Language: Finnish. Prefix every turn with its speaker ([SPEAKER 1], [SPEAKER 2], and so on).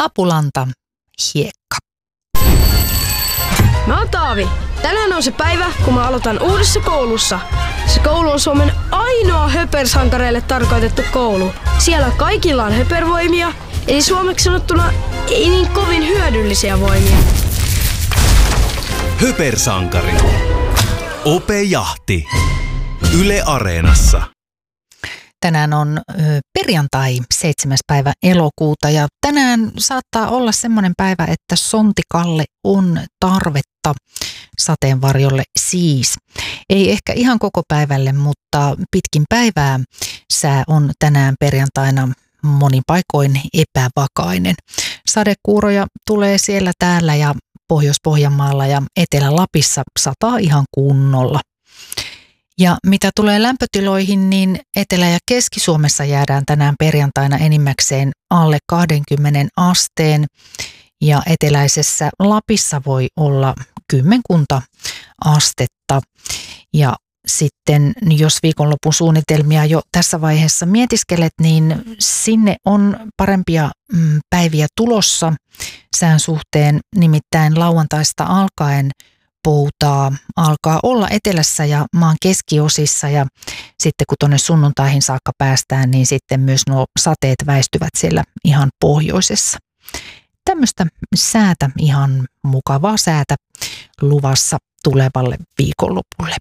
[SPEAKER 1] Apulanta, hiekka.
[SPEAKER 2] Mä oon Taavi. Tänään on se päivä, kun mä aloitan uudessa koulussa. Se koulu on Suomen ainoa höpersankareille tarkoitettu koulu. Siellä kaikilla on höpervoimia, eli suomeksi sanottuna ei niin kovin hyödyllisiä voimia.
[SPEAKER 3] Höpersankari. Opejahti. Yle Areenassa.
[SPEAKER 1] Tänään on perjantai 7. päivä elokuuta ja tänään saattaa olla semmoinen päivä, että Sontikalle on tarvetta sateenvarjolle siis. Ei ehkä ihan koko päivälle, mutta pitkin päivää sää on tänään perjantaina monin paikoin epävakainen. Sadekuuroja tulee siellä täällä ja Pohjois-Pohjanmaalla ja Etelä-Lapissa sataa ihan kunnolla. Ja mitä tulee lämpötiloihin, niin Etelä- ja Keski-Suomessa jäädään tänään perjantaina enimmäkseen alle 20 asteen ja eteläisessä Lapissa voi olla 10 astetta. Ja sitten jos viikonlopun suunnitelmia jo tässä vaiheessa mietiskelet, niin sinne on parempia päiviä tulossa sään suhteen, nimittäin lauantaista alkaen poutaa alkaa olla etelässä ja maan keskiosissa ja sitten kun tuonne sunnuntaihin saakka päästään, niin sitten myös nuo sateet väistyvät siellä ihan pohjoisessa. Tämmöistä säätä, ihan mukavaa säätä luvassa tulevalle viikonlopulle.